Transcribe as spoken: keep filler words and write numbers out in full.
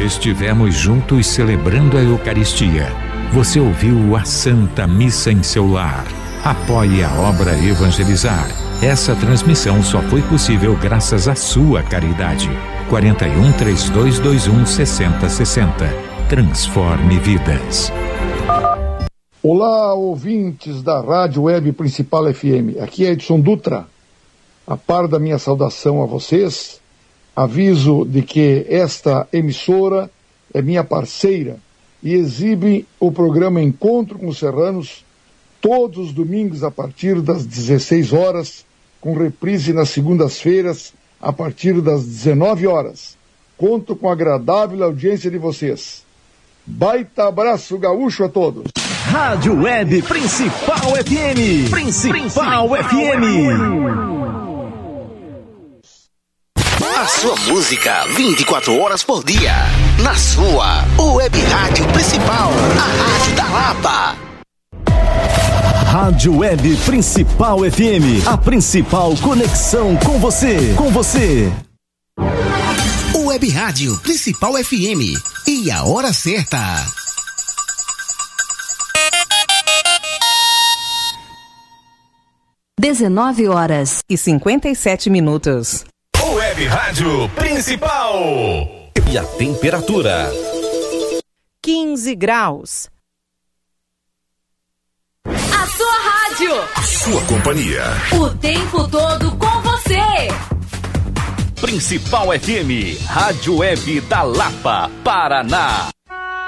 Estivemos juntos celebrando a Eucaristia. Você ouviu a Santa Missa em seu lar. Apoie a obra Evangelizar. Essa transmissão só foi possível graças à sua caridade. quarenta e um, trinta e dois, vinte e um, sessenta, sessenta. Transforme vidas. Olá, ouvintes da Rádio Web Principal F M. Aqui é Edson Dutra. A par da minha saudação a vocês, aviso de que esta emissora é minha parceira e exibe o programa Encontro com os Serranos todos os domingos a partir das dezesseis horas, com reprise nas segundas-feiras a partir das dezenove horas. Conto com a agradável audiência de vocês. Baita abraço gaúcho a todos. Rádio Web Principal F M. Principal, Principal F M. A sua música vinte e quatro horas por dia. Na sua Web Rádio Principal. A Rádio da Lapa. Rádio Web Principal F M. A principal conexão com você. Com você. Web Rádio Principal F M. E a hora certa. dezenove horas e cinquenta e sete minutos. Web Rádio Principal. E a temperatura? quinze graus. A sua rádio. Sua companhia. O tempo todo com você. Principal F M. Rádio Web da Lapa, Paraná.